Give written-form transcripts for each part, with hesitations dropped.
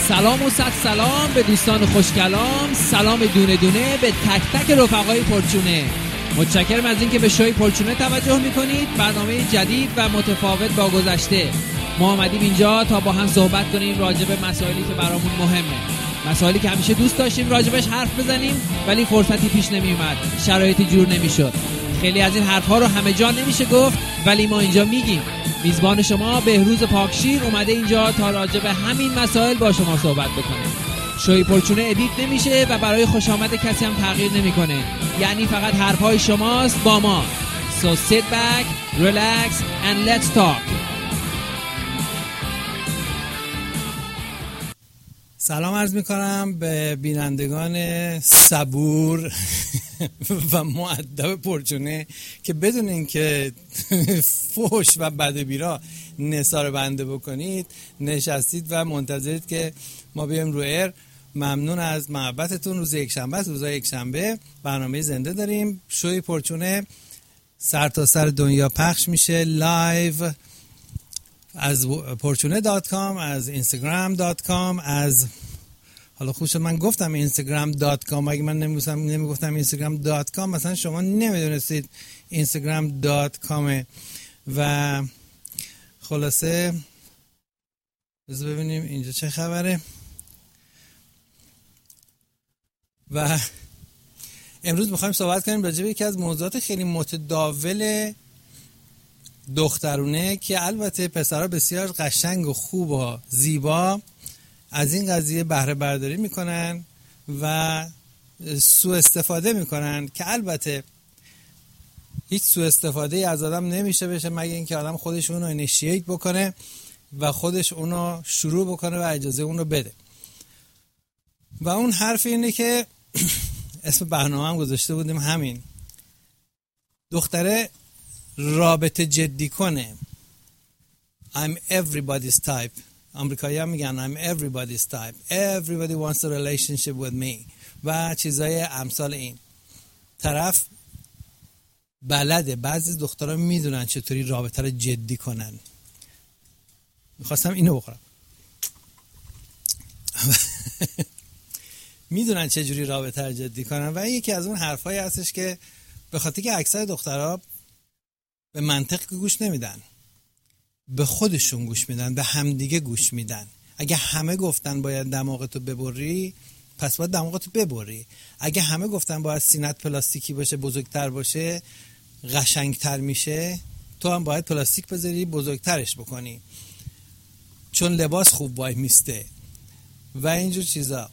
سلام و صد سلام به دوستان خوشکلام، سلام دونه دونه به تک تک رفقای پرچونه. متشکرم از اینکه به شوی پرچونه توجه میکنید. برنامه جدید و متفاوت با گذشته. ما آمدیم اینجا تا با هم صحبت کنیم راجع به مسائلی که برامون مهمه، مسائلی که همیشه دوست داشتیم راجبش حرف بزنیم ولی فرصتی پیش نمیومد، شرایطی جور نمیشد. خیلی از این حرفها رو همه جا نمیشه گفت ولی ما اینجا میگیم. میزبان شما بهروز پاکشیر اومده اینجا تا راجع به همین مسائل با شما صحبت بکنه. شوی پرچونه ادیت نمیشه و برای خوش آمد کسی هم تغییر نمیکنه، یعنی فقط حرفهای شماست با ما. So sit back, relax and let's talk. سلام عرض میکنم به بینندگان صبور و مؤدب پرچونه که بدون اینکه فحش و بدبیرا نثار بنده بکنید نشستید و منتظرید که ما بیایم رو ایر. ممنون از محبتتون. روز یکشنبه است، روزای یکشنبه برنامه زنده داریم. شوی پرچونه سر تا سر دنیا پخش میشه لایو از porchune.com، از instagram.com، از حالا خوش من گفتم instagram.com، اگه من نمیگفتم instagram.com مثلا شما نمیدونستید instagram.com. و خلاصه بذار ببینیم اینجا چه خبره. و امروز میخوایم صحبت کنیم راجع به یکی از موضوعات خیلی متداول دخترونه که البته پسرها بسیار قشنگ و خوب و زیبا از این قضیه بهره برداری میکنن و سوء استفاده میکنن که البته هیچ سوء استفاده ای از آدم نمیشه بشه مگه اینکه آدم خودش اونو اینیشییت بکنه و خودش اونو شروع بکنه و اجازه اونو بده. و اون حرف اینه که اسم برنامه هم گذاشته بودیم همین، دختره رابطه جدی کنه. I'm everybody's type. آمریکایی هم میگن I'm everybody's type. Everybody wants a relationship with me و چیزای امثال این. طرف بلده، بعضی دخترها میدونن چطوری رابطه رو جدی کنن. میخواستم اینو بخورم. میدونن چجوری رابطه رو جدی کنن و این یکی از اون حرفایی هستش که به خاطر که اکثر دخترها به منطق گوش نمیدن، به خودشون گوش میدن، به همدیگه گوش میدن. اگه همه گفتن باید دماغتو ببری پس باید دماغتو ببری. اگه همه گفتن باید سینت پلاستیکی باشه، بزرگتر باشه، قشنگتر میشه، تو هم باید پلاستیک بذاری بزرگترش بکنی چون لباس خوب وای میسته و اینجور چیزا.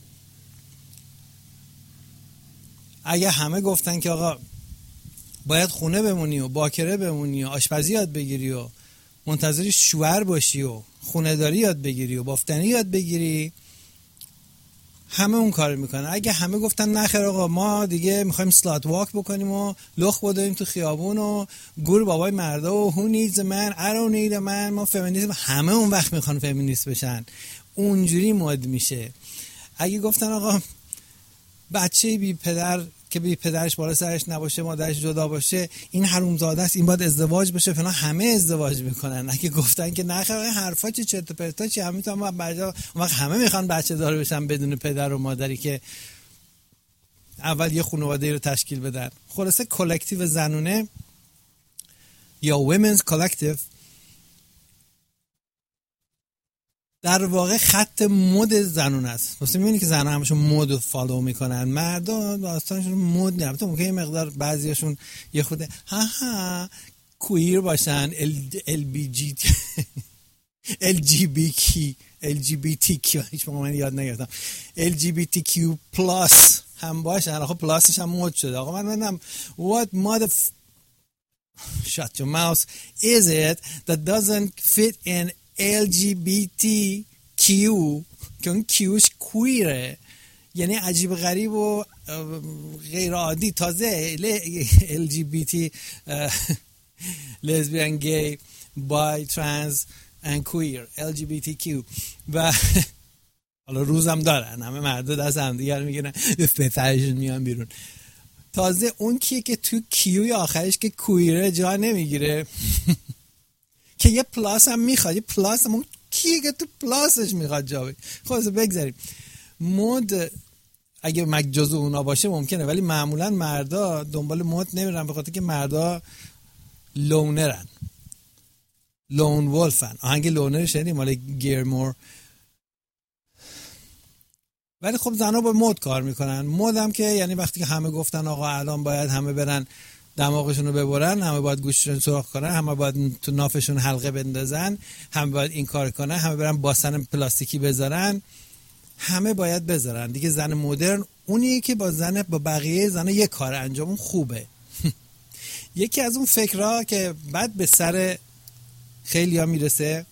اگه همه گفتن که آقا باید خونه بمونی و باکره بمونی و آشپزی یاد بگیری و منتظری شوهر باشی و خونه داری یاد بگیری و بافتنی یاد بگیری، همه اون کار میکنن. اگه همه گفتن نخیر آقا ما دیگه میخوایم سلات واک بکنیم و لخ بدویم تو خیابون و گور بابای مردا و who needs a man I don't need a man، ما فمینیسم، همه اون وقت میخوان فمینیست بشن، اونجوری مد میشه. اگه گفتن آقا بچه بی پدر که بی پدرش بالا سرش نباشه، مادرش جدا باشه، این حرومزاده است، این باید ازدواج بشه فلان، همه ازدواج میکنن. اگه گفتن که نه خیر حرفا چه چرت و پرتا چی، همین تا بعدا اون وقت همه میخوان بچه دار بشن بدون پدر و مادری که اول یه خانواده رو تشکیل بدن. خلاصه کلکتیو زنونه یا women's collective در واقع خط مد زنون است. مثلا میبینی که زنها همشون مد رو فالو میکنن، مردا داستانشون مد نه. البته ممکنه مقدار بعضیاشون یه خود کویر باشن، LGBT هیچ موقع من یاد نگرفتم، LGBTQ+ هم باشن. آخه پلاسش هم مد شده. آقا من میگم what mother shut your mouth is it that doesn't fit in LGBTQ که اون کیوش کویره، یعنی عجیب غریب و غیر عادی. تازه LGBT lesbian, gay, bi, trans and queer LGBTQ و حالا روزم دارن، همه مردا دست هم دیگر میگیرن پسرشون میان بیرون. تازه اون کیه که تو کیوی آخرش که کویره جا نمیگیره که یه پلاس هم میخواد، یه پلاس هم کیه که تو پلاسش میخواد جا بگیره. خلاص بگذاریم. مد اگه مجاز اونا باشه ممکنه، ولی معمولا مردا دنبال مد نمیرن، به خاطر که مردا لونرن، لون ولفن. آهنگ لونر شنیدی مال گیرمور؟ ولی خب زنا با مد کار میکنن. مد هم که یعنی وقتی که همه گفتن آقا الان باید همه برن دماغشون رو ببرن، همه باید گوششون سوراخ کنن، همه باید تو نافشون حلقه بندازن، همه باید این کار کنن، همه برن باسن پلاستیکی بذارن، همه باید بذارن دیگه. زن مدرن اونیه که با بقیه زن یک کار انجام خوبه. یکی از اون فکرها که بعد به سر خیلیا میرسه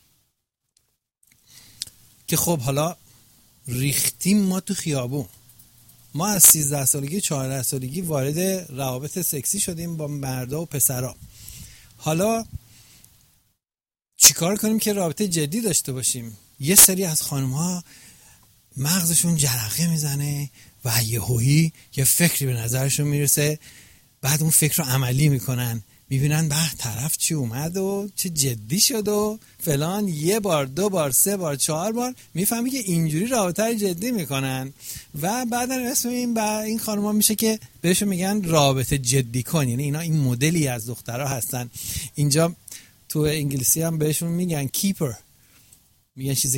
که خب حالا ریختیم ما تو خیابون، ما از 13 سالگی 14 سالگی وارد روابط سکسی شدیم با مردا و پسرا، حالا چیکار کنیم که رابطه جدی داشته باشیم؟ یه سری از خانم‌ها مغزشون جرقه میزنه و یهویی یه فکری به نظرشون میرسه، بعد اون فکر رو عملی میکنن، میبینن به طرف چی اومد و چه جدی شد و فلان، یه بار 2 بار 3 بار 4 بار میفهمی که اینجوری رابطه رو جدی میکنن و بعدن اسم این خانوما میشه که بهشون میگن رابطه جدی کن. یعنی اینا این مدلی از دخترها هستن. اینجا تو انگلیسی هم بهشون میگن کیپر، میگن چیز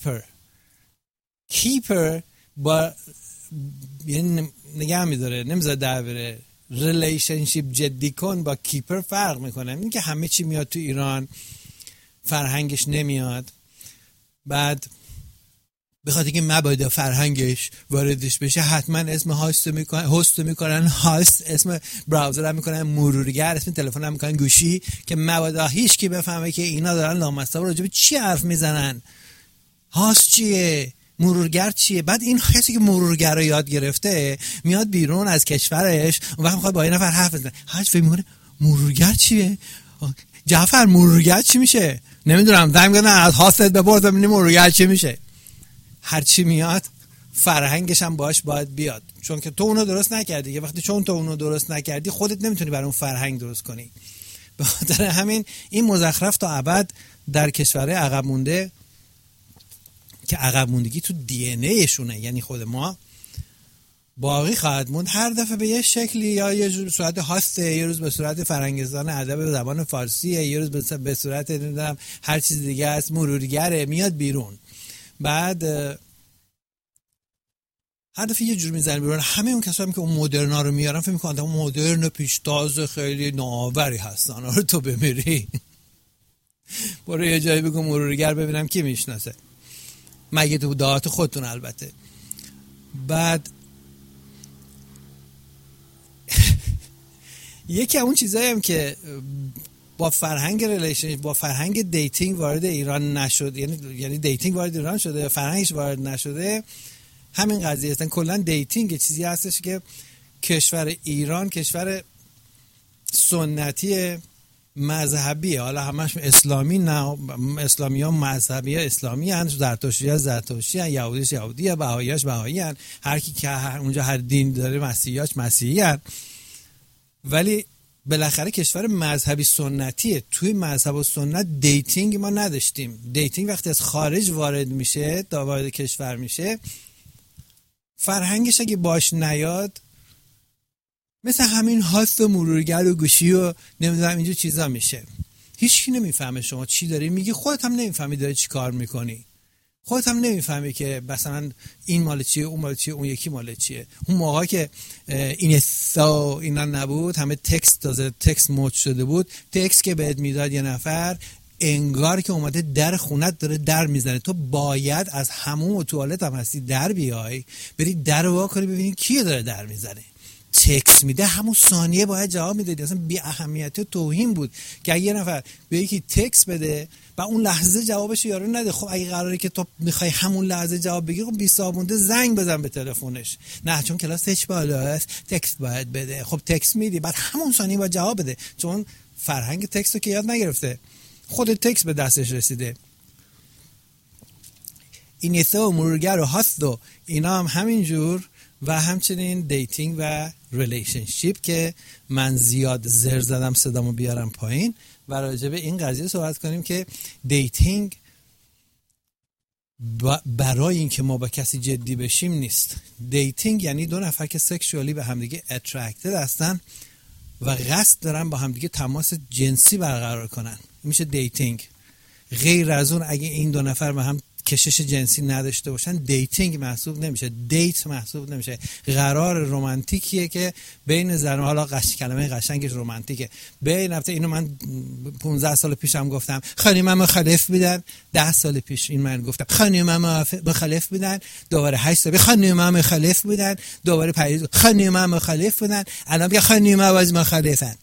کیپر با یعنی نگه میداره، نمیذاره در بره. ریلیشنشیپ جدی کن با کیپر فرق میکنه. این که همه چی میاد تو ایران فرهنگش نمیاد، بعد بخاطر که مبادا فرهنگش واردش بشه حتما اسم هاست میکنن هاست، اسم براوزر هم میکنن مرورگر، اسم تلفن هم میکنن گوشی، که مبادا هیچ کی بفهمه که اینا دارن لامصب راجع به چی حرف میزنن. هاست چیه؟ مرورگر چیه؟ بعد این کسی که مرورگر رو یاد گرفته میاد بیرون از کشورش، اون وقت میخواد با این نفر حرف بزنه، هاش فکر میکنه مرورگر چیه؟ جعفر مرورگر چی میشه؟ نمیدونم، زنگ بزن از هاست بپرس ببینیم مرورگر چی میشه. هر چی میاد فرهنگش هم باش باید بیاد، چون که تو اونو درست نکردی. یه وقتی چون تو اونو درست نکردی خودت نمیتونی برای اون فرهنگ درست کنی. به خاطر همین این مزخرف تا ابد در کشورهای عقب مونده که عقب موندگی تو دی ان ایشونه، یعنی خود ما، باقی خواهد موند. هر دفعه به یه شکلی، یا یه روز به صورت هاسته، یه روز به صورت فرهنگستان ادب زبان فارسیه، یه روز به صورت نمیدونم هر چیز دیگه است، مرورگره میاد بیرون. بعد هر دفعه یه جور میزنه بیرون. همه اون کسایی که اون مدرنا رو میارن فکر میکنن اون مدرن پیشتاز خیلی نوآوری هستن. آره تو بمیری برو یه جایی بگو مرورگر ببینم کی میشناسه، مگه تو دهات خودتون البته. بعد یکی اون چیزایی هم که با فرهنگ ریلیشن، با فرهنگ دیتینگ وارد ایران نشد، یعنی دیتینگ وارد ایران شده یا فرهنگش وارد نشده، همین قضیه هستن. کلا دیتینگ چیزی هستش که کشور ایران کشور سنتی مذهبیه، حالا همش اسلامی نه، اسلامی ها مذهبی ها اسلامی هن، زرتشتی ها زرتشتی هن، یهودیش یهودی هن، بهاییاش بهایی هن، هر کی که اونجا هر دین داره مسیحیاش مسیحی هن. ولی بالاخره کشور مذهبی سنتیه. توی مذهب و سنت دیتینگ ما نداشتیم. دیتینگ وقتی از خارج وارد میشه، وارد کشور میشه، فرهنگش اگه باش نیاد مثل همین هاست و مرورگر و گوشی و نمیدونم اینجور چیزا میشه. هیچ کی نمیفهمه شما چی داری میگی، خودت هم نمیفهمی داری چی کار میکنی، خودت هم نمیفهمی که مثلا این مال چیه، اون مال چیه، اون یکی مال چیه. اون موقع که اینستا اینا نبود، همه تکست مود شده بود، تکست که بهت میداد یه نفر انگار که اومده در خونت داره در میزنه. تو باید از حموم و توالت هم هستی در بیای، بری در وا کنی ببینی کی داره در میزنه. تکست میده همون ثانیه باید جواب میدادی. اصلا بی اهمیت و توهین بود که اگه یه نفر به یکی تکست بده و اون لحظه جوابش یارو نده. خب اگه قراره که تو میخوای همون لحظه جواب بگیری، خب 20 آبونده زنگ بزن به تلفنش. نه چون کلاسش بالاست تکست باید بده. خب تکست میدی بعد همون ثانیه باید جواب بده، چون فرهنگ تکست رو که یاد نگرفته، خود تکست به دستش رسیده. اینستا و مرورگر و هاست و اینا هم همینجور، و همچنین دیتینگ و ریلیشنشیپ که من زیاد زر زدم صدامو بیارم پایین و راجع به این قضیه صحبت کنیم که دیتینگ برای اینکه ما با کسی جدی بشیم نیست. دیتینگ یعنی دو نفر که سکشوالی به همدیگه اترکتد هستن و قصد دارن با همدیگه تماس جنسی برقرار کنن، میشه دیتینگ. غیر از اون اگه این دو نفر به هم کشش جنسی نداشته باشن دیتینگ محسوب نمیشه، دیت محسوب نمیشه. قرار رمانتیکیه که بین زن و حالا کلمه قشنگش رمانتیکه. بین البته اینو من 15 سال پیشم گفتم، خانمم مخالف بودن. 10 سال پیش این من گفتم خانمم مخالف بودن، دوباره 8 سال خانمم مخالف بودن، دوباره پریز خانمم مخالف بودن، الان بیا خانمم باز مخالفن.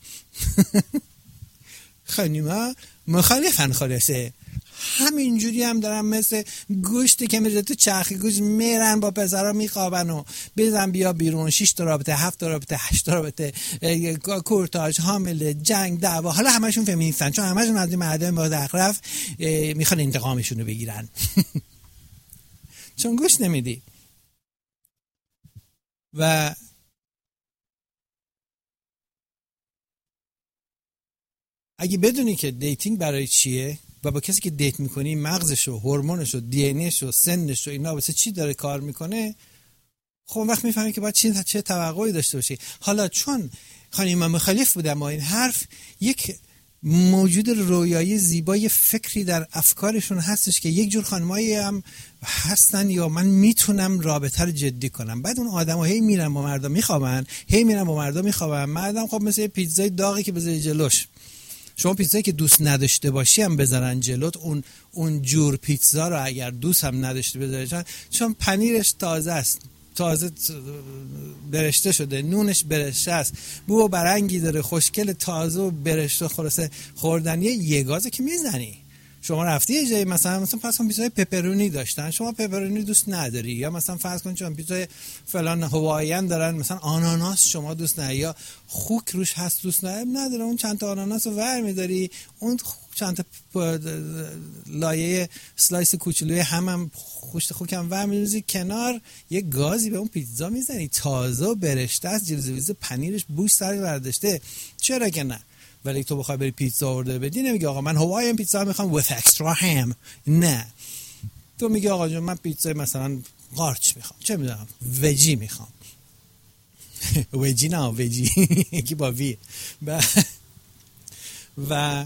خانمم مخالفن خلاصه. همینجوری هم دارن مثل گوشتی که میره تو چرخ گوشت میرن با پسرا میخوابن و بزن بیا بیرون. 6 تا رابطه، 7 تا رابطه، 8 تا رابطه، کورتاژ، حامله، جنگ، دعوا. حالا همشون فمینیستن چون همشون از این مردم با دخرف میخوان انتقامشون رو بگیرن. چون گوش نمیدی. و اگه بدونی که دیتینگ برای چیه و با کسی که دیت میکنی مغزش و هورمونش و دی ان اش و سنش و اینا واسه چی داره کار میکنه، خب وقت میفهمی که باید چه توقعی داشته باشی. حالا چون خانم مخالف بودم با این حرف، یک موجود رویایی زیبای فکری در افکارشون هستش که یک جور خانمایی هم هستن یا من میتونم رابطه رو جدی کنم. بعد اون آدم‌ها هی میرن با مردم میخوابن، مردم خب مثل پیتزای داغی که بذاری جلوش. شما پیتزایی که دوست نداشته باشی هم بذارن جلوت، اون جور پیتزا رو اگر دوست هم نداشته بذاری، چون پنیرش تازه است، تازه برشته شده، نونش برشته است، بو و برنگی داره، خوشگل، تازه و برشته، خلاصه خوردنیه. یه گازه که میزنی. شما رفتی یه جایی مثلا فرض کن پیتزای پپرونی داشتن، شما پپرونی دوست نداری، یا مثلا فرض کن چون پیتزای فلان هواییان دارن مثلا آناناس شما دوست نداری، یا خوک روش هست دوست نداره، اون چند تا آناناس رو ور می‌داری، اون چند تا لایه سلایس کوچولوی هم خوشت خوکم ور می‌ریزی کنار، یه گازی به اون پیتزا میزنی، تازه و برشته است، جلزویز پنیرش بوش سر برداشته. چرا که نه؟ ولی تو بخوای بری پیتزا اوردر بدی نمیگی آقا من هواییان پیتزا میخوام with extra ham. نه، تو میگی آقا جون من پیتزا مثلا قارچ میخوام، چه میدونم وجی میخوام. وجی نه وجی یکی با وی. و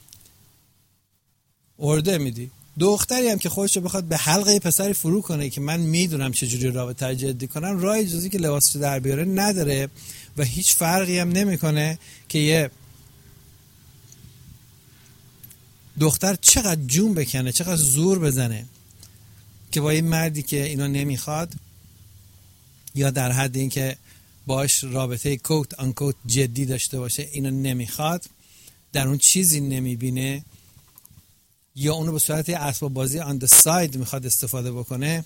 اوردر میدی. دختری هم که خودشو بخواد به حلقه پسری فرو کنه که من میدونم چجوری رابطه رو جدی کنم، راه جزئی که لباسشو در بیاره نداره و هیچ فرقی هم نمیکنه که یه دختر چقدر جون بکنه، چقدر زور بزنه که با این مردی که اینا نمیخواد یا در حد این که باش رابطه کوت آن کوت جدی داشته باشه اینا نمیخواد، در اون چیزی نمیبینه یا اونو به صورت اسباب بازی on the side میخواد استفاده بکنه،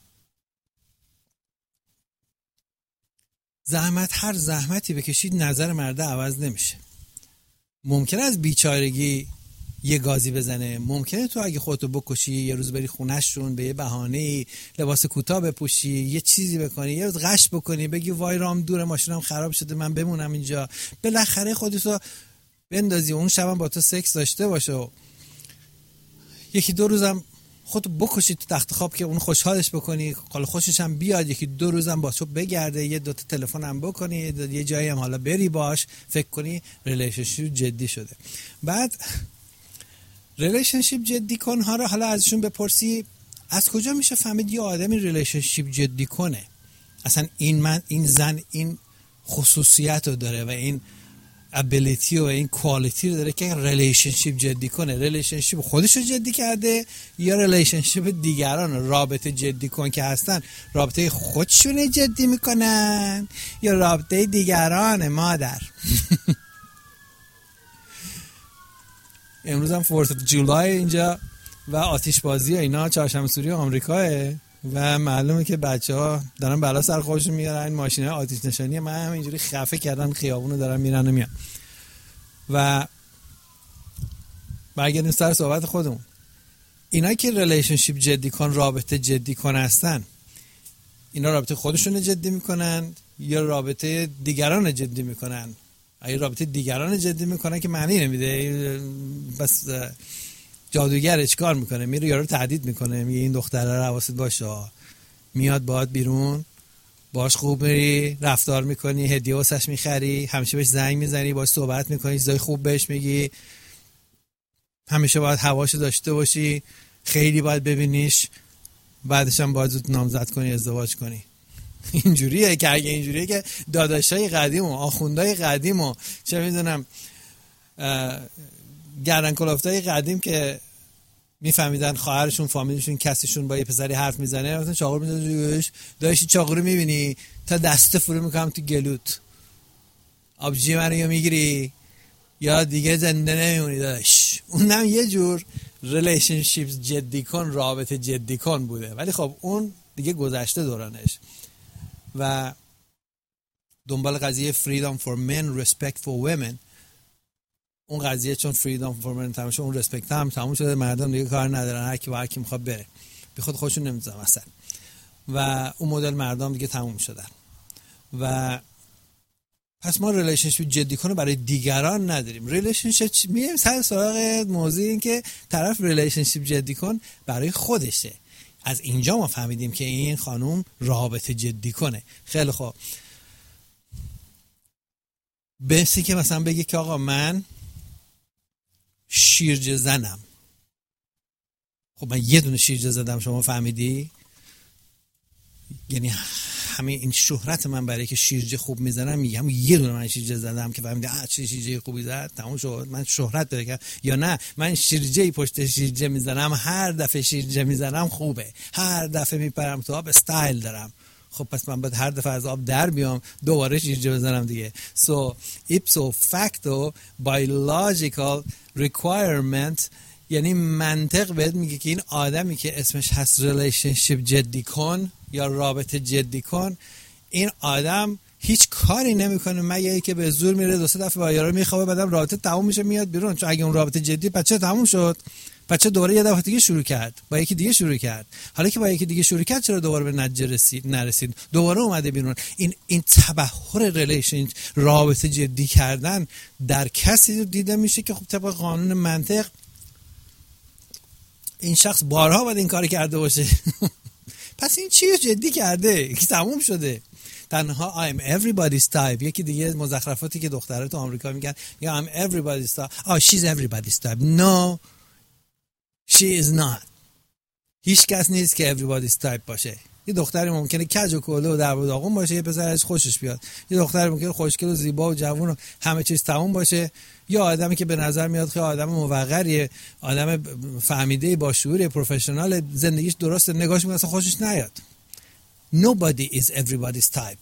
هر زحمتی بکشید نظر مرده عوض نمیشه. ممکنه از بیچارگی یه گازی بزنه، ممکنه تو اگه خودتو بکشی یه روز بری خونه‌شون به یه بهانه‌ای لباس کوتاه بپوشی، یه چیزی بکنی، یه روز غش بکنی، بگی وای رام دوره ماشینم خراب شده من بمونم اینجا، بالاخره خودتو بندازی اون شبم با تو سکس داشته باشه و یکی دو روزم خودتو بکشی تو تخت خواب که اون خوشحالش بکنی، حالا خوشش هم بیاد، یکی دو روزم با تو بگرده، یه دوتا تلفن هم بکنی، یه جایی هم حالا بری باش، فکر کنی ریلیشنشیپ جدی شده. بعد ریلیشنشیپ جدی کن ها رو حالا ازشون بپرسی از کجا میشه فهمید یه آدمی ریلیشنشیپ جدی کنه؟ اصلا این زن این خصوصیت رو داره و این ابیلیتی و این کوالیتی رو داره که ریلیشنشیپ جدی کنه. ریلیشنشیپ خودش رو جدی کرده یا ریلیشنشیپ دیگران؟ رابطه جدی کن که هستن رابطه خودشون جدی میکنن یا رابطه دیگران؟ مادر امروز هم 4th of July اینجا و آتش بازی اینا چهارشنبه سوری آمریکاه و معلومه که بچه‌ها دارن بلا سر خودشون میارن، ماشینای آتش نشانی من هم اینجوری خفه کردن خیابونو دارن میرن و میان. و برگردیم سر صحبت خودمون. اینا که ریلیشنشیپ جدی کن، رابطه جدی کن هستن، اینا رابطه خودشون جدی میکنن یا رابطه دیگران جدی میکنن؟ اگه رابطه دیگران جدی میکنن که معنی نمیده، بس جادوگره چیکار میکنه؟ میره یارو تهدید میکنه، میگه این دختره رو حواست باشه، میاد باهات بیرون، باش خوب میری رفتار میکنی، هدیه واسش میخری، همیشه بهش زنگ میزنی، باش صحبت میکنی، چیزای خوب بهش میگی، همیشه باید هواشو داشته باشی، خیلی باید ببینیش، بعدش هم باید زود نامزد کنی، ازدواج کنی. اینجوریه که اگه اینجوریه که داداشای قدیم و آخوندای قدیم و چه میدونم گردن کلافتای قدیم که میفهمیدن خواهرشون فامیلشون کسیشون با یه پسری حرف میزنه، مثلا چاقو میزنه، داشتی چاقو رو میبینی تا دست فرو میکنم تو گلوت، آبجی منو یا میگیری یا دیگه زنده نمیمونی داشت. اونم یه جور ریلیشنشیپس جدی کن، رابطه جدی کن بوده، ولی خب اون دیگه گذشته دورانش. و دنبال قضیه freedom for men, respect for women، اون قضیه چون freedom for men تمام شد، اون respect هم تموم شده، مردم دیگه کار ندارن، هر کی با هر کی میخواد بره، بی خود خودشون نمیذارن مثلا، و اون مدل مردم دیگه تموم شدن. و پس ما ریلیشنشیپ جدی کنه برای دیگران نداریم. ریلیشنشیپ میایم سر سراغ موضوع این که طرف ریلیشنشیپ جدی کن برای خودشه. از اینجا ما فهمیدیم که این خانوم رابطه جدی کنه. خیلی خوب، بسی که مثلا بگه که آقا من شیرجه زنم. خب من یه دونه شیرجه زدم، شما فهمیدی؟ یعنی همین این شهرت من برای که شیرجه خوب میزنم، میگم یه دونه من شیرجه زدم که فهمیدی چه شیرجه خوبی زد، تموم شد، من شهرت داره که، یا نه من شیرجه پشت شیرجه میزنم، هر دفعه شیرجه میزنم خوبه، هر دفعه میپرم تو آب، استایل دارم. خب پس من باید هر دفعه از آب در بیام دوباره شیرجه بزنم دیگه. So ipso facto biological requirement، یعنی منطق بهت میگه که این آدمی که اسمش هست ریلیشنشیپ جدی کن یا رابطه جدی کن، این آدم هیچ کاری نمیکنه مگه اینکه به زور میره دو سه دفعه با یارو میخوابه، بعدم رابطه تموم میشه میاد بیرون. چون اگه اون رابطه جدی بچه تموم شد، بچه دوباره یه دفعه دیگه شروع کرد، با یکی دیگه شروع کرد، حالا که با یکی دیگه شروع کرد چرا دوباره به نتیجه نرسید، دوباره اومده بیرون. این تبحر ریلیشن، رابطه جدی کردن در کسی دیده میشه که خب طبق قانون منطق این شخص بارها باید این کار کرده باشه. پس این چیه جدی کرده که تموم شده. تنها I'm everybody's type. یکی دیگه مزخرفاتی که دخترها تو آمریکا میگن I'm everybody's type. She's everybody's type. No, she is not. هیچ کس نیست که everybody's type باشه. یه دختری ممکنه کج و کوله و در و داغون باشه، یه پسر از خوشش بیاد. یه دختری ممکنه خوشگل و زیبا و جوون و همه چیز تموم باشه. یا آدمی که به نظر میاد که آدم موقریه، آدم فهمیده با شعور، پروفشنال، زندگیش درسته، نگاهش میاد اصلا خوشش نیاد. Nobody is everybody's type.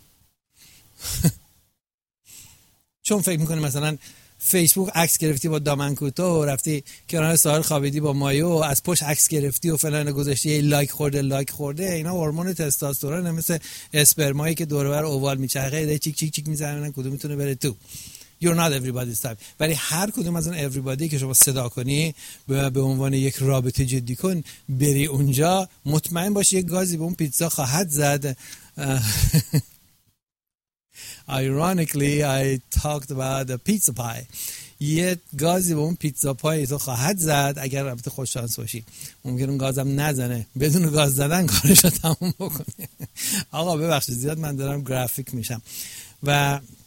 چون فکر میکنه مثلا فیسبوک عکس گرفتی با دامن کوتاه و رفتی کنار ساحل خوابیدی با مایو و از پشت عکس گرفتی و فلان گذاشتی، یه لایک خورده، اینا هورمون تستوسترون مثل اسپرمایی که دور و بر اووال میچرخه، چیک چیک چیک میزنن کدوم میتونه بره تو. You're not everybody's type. ولی هر کدوم از اون everybody که شما صدا کنی به عنوان یک رابطه جدی کن، بری اونجا، مطمئن باشی یک گازی به اون پیتزا خواهد زد. Ironically, I talked about the pizza pie. یه گازی به اون پیتزا پای تو خواهد زد اگر البته خوش شانس باشی. ممکن اون گازم نزنه، بدون گاز زدن کارش رو تموم بکنه. آقا ببخشید زیاد من دارم گرافیک میشم. و